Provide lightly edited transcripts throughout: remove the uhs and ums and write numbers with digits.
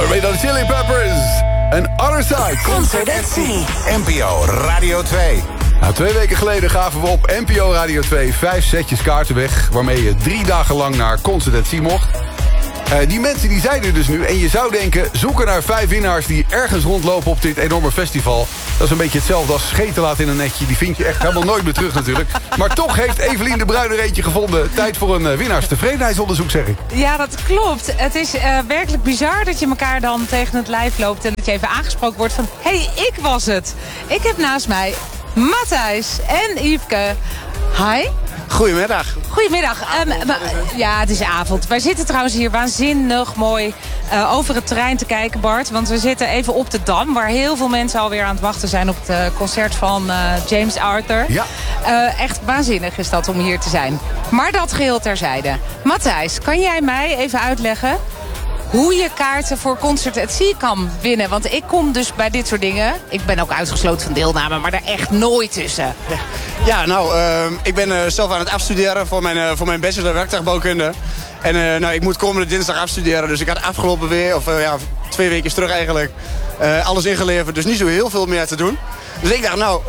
Daarmee dan Chili Peppers en Other Side. Concert at Sea. NPO Radio 2. Nou, 2 weken geleden gaven we op NPO Radio 2 5 setjes kaarten weg, waarmee je 3 dagen lang naar Concert at Sea mocht. Die mensen die zijn er dus nu. En je zou denken, zoeken naar 5 winnaars die ergens rondlopen op dit enorme festival. Dat is een beetje hetzelfde als scheten laten in een netje. Die vind je echt helemaal nooit meer terug natuurlijk. Maar toch heeft Evelien de Bruin er eentje gevonden. Tijd voor een winnaarstevredenheidsonderzoek, zeg ik. Ja, dat klopt. Het is werkelijk bizar dat je elkaar dan tegen het lijf loopt... en dat je even aangesproken wordt van... hey, ik was het. Ik heb naast mij Matthijs en Yveske. Hi. Goedemiddag. Goedemiddag. Ja, het is avond. Wij zitten trouwens hier waanzinnig mooi over het terrein te kijken, Bart. Want we zitten even op de Dam, waar heel veel mensen alweer aan het wachten zijn op het concert van James Arthur. Ja. Echt waanzinnig is dat om hier te zijn. Maar dat geheel terzijde. Matthijs, kan jij mij even uitleggen hoe je kaarten voor Concert at Sea kan winnen? Want ik kom dus bij dit soort dingen... Ik ben ook uitgesloten van deelname, maar daar echt nooit tussen. Ja, nou, ik ben zelf aan het afstuderen voor mijn bachelor werktuigbouwkunde. En ik moet komende dinsdag afstuderen. Dus ik had afgelopen weer, 2 weken terug eigenlijk, alles ingeleverd. Dus niet zo heel veel meer te doen. Dus ik dacht, nou,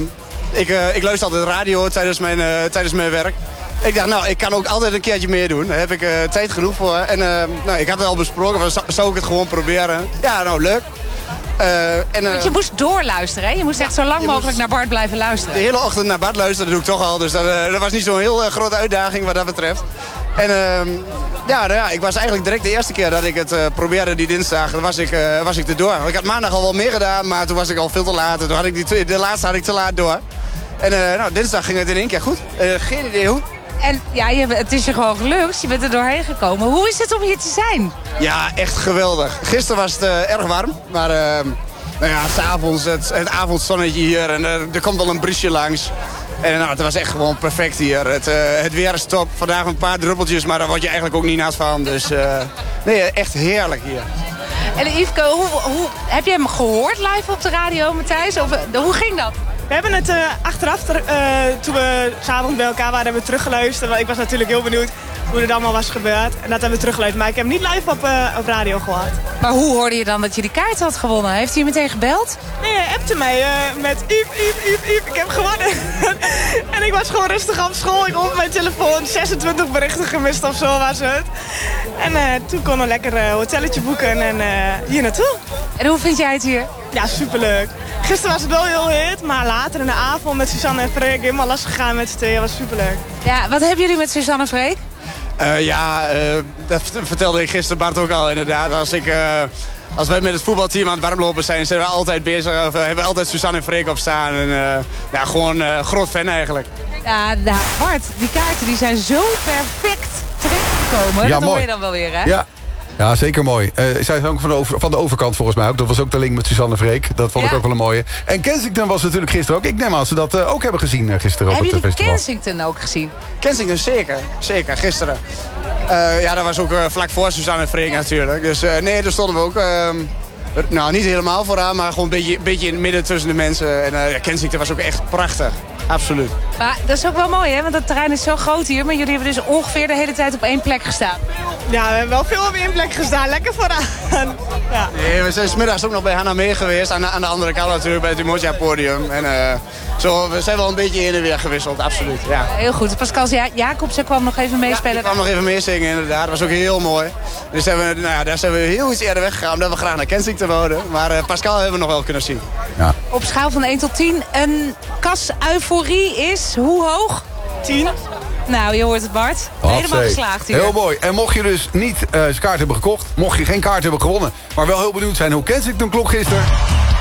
ik luister altijd radio tijdens mijn werk. Ik dacht, nou, ik kan ook altijd een keertje meedoen. Daar heb ik tijd genoeg voor. En ik had het al besproken, zou ik het gewoon proberen? Ja, nou, leuk. Want je moest doorluisteren, hè? Je moest echt zo lang mogelijk naar Bart blijven luisteren. De hele ochtend naar Bart luisteren, dat doe ik toch al. Dus dat was niet zo'n heel grote uitdaging wat dat betreft. En ik was eigenlijk direct de eerste keer dat ik het probeerde die dinsdag, was ik erdoor. Ik had maandag al wel meer gedaan, maar toen was ik al veel te laat. Toen had ik de laatste had ik te laat door. En dinsdag ging het in één keer goed. Geen idee hoe. En ja, het is je gewoon gelukt. Je bent er doorheen gekomen. Hoe is het om hier te zijn? Ja, echt geweldig. Gisteren was het erg warm. Maar s'avonds het avondzonnetje hier. En er komt wel een briesje langs. En het was echt gewoon perfect hier. Het weer is top. Vandaag een paar druppeltjes, maar daar word je eigenlijk ook niet nat van. Dus echt heerlijk hier. En Yveske, hoe heb je hem gehoord live op de radio, Matthijs? Of, hoe ging dat? We hebben het achteraf, toen we s'avonds bij elkaar waren, hebben we teruggeluisterd. Ik was natuurlijk heel benieuwd hoe het allemaal was gebeurd. En dat hebben we teruggeluisterd. Maar ik heb hem niet live op radio gehoord. Maar hoe hoorde je dan dat je die kaart had gewonnen? Heeft hij je meteen gebeld? Nee, hij appte mij met Yves, ik heb gewonnen. En ik was gewoon rustig op school. Ik op mijn telefoon 26 berichten gemist of zo was het. En toen kon we lekker een hotelletje boeken en hier naartoe. En hoe vind jij het hier? Ja, superleuk. Gisteren was het wel heel heet, maar later in de avond met Suzanne en Freek helemaal lastig gegaan met z'n tweeën. Was superleuk. Ja, wat hebben jullie met Suzanne en Freek? Dat vertelde ik gisteren Bart ook al inderdaad. Als wij met het voetbalteam aan het warmlopen zijn we altijd bezig. Of, hebben we altijd Suzanne en Freek op staan. En gewoon groot fan eigenlijk. Ja, Bart, die kaarten die zijn zo perfect terechtgekomen. Ja, dat mooi. hoor je dan wel weer, hè? Ja, zeker mooi. Zij zijn ook van de overkant volgens mij ook. Dat was ook de link met Suzanne Freek. Dat vond ik ook wel een mooie. En Kensington was natuurlijk gisteren ook. Ik neem aan ze dat ook hebben gezien gisteren op het festival. Hebben jullie Kensington ook gezien? Kensington zeker, gisteren. Dat was ook vlak voor Suzanne en Freek natuurlijk. Dus daar stonden we ook... niet helemaal vooraan, maar gewoon een beetje in het midden tussen de mensen. En Kensington was ook echt prachtig. Absoluut. Maar dat is ook wel mooi, hè? Want het terrein is zo groot hier. Maar jullie hebben dus ongeveer de hele tijd op 1 plek gestaan. Ja, we hebben wel veel op 1 plek gestaan. Lekker vooraan. Ja. Nee, we zijn 's middags ook nog bij Hannah mee geweest. Aan de andere kant natuurlijk, bij het Umoja-podium. En we zijn wel een beetje heen en weer gewisseld, absoluut. Ja. Heel goed. Pascal Jacobsen kwam nog even meespelen. Ja, kwam nog even meezingen, inderdaad. Dat was ook heel mooi. Dus daar zijn we heel iets eerder weggegaan, omdat we graag naar Kensington wouden. Maar Pascal hebben we nog wel kunnen zien. Ja. Op schaal van 1 tot 10, een kas-euforie is hoe hoog? 10. Nou, je hoort het, Bart. Helemaal geslaagd hier. Heel mooi. En mocht je dus niet zijn kaart hebben gekocht, mocht je geen kaart hebben gewonnen, maar wel heel benieuwd zijn hoe Kensington klonk gisteren...